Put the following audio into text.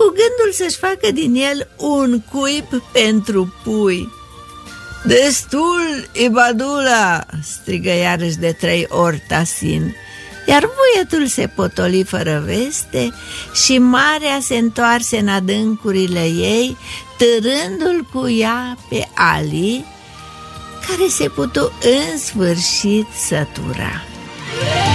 gândul să-și facă din el un cuib pentru pui. "Destul, Ibadula!" strigă iarăși de 3 ori Tasin, iar vuietul se potoli fără veste și marea se întoarse în adâncurile ei, târându-l cu ea pe Ali, care se putu în sfârșit sătura.